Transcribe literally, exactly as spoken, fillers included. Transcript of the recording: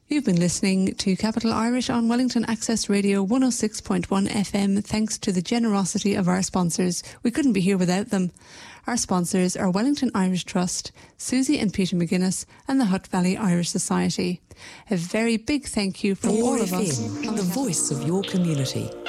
You've been listening to Capital Irish on Wellington Access Radio one oh six point one F M thanks to the generosity of our sponsors. We couldn't be here without them. Our sponsors are Wellington Irish Trust, Susie and Peter McGuinness and the Hutt Valley Irish Society. A very big thank you from all of us. The voice of your community.